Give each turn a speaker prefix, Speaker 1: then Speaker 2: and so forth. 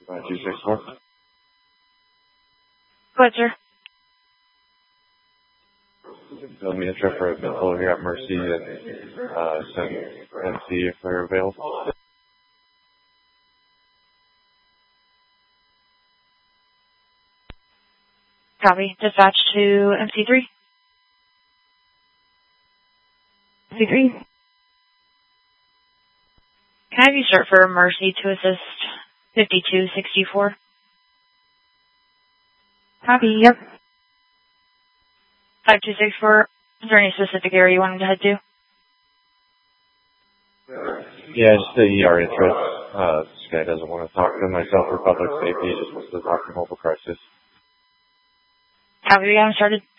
Speaker 1: 264.
Speaker 2: Go ahead, sir.
Speaker 1: Build me a trip for a bill here at Mercy and send MC if they're available.
Speaker 2: Copy. Dispatch to MC3. MC3. Can I have you start for Mercy to assist 5264?
Speaker 3: Copy, yep.
Speaker 2: 5264. Is there any specific area you wanted to head to?
Speaker 1: Yeah, just the ER interest. This guy doesn't want to talk to myself or public safety. He just wants to talk to mobile crisis.
Speaker 2: Copy. We got him started.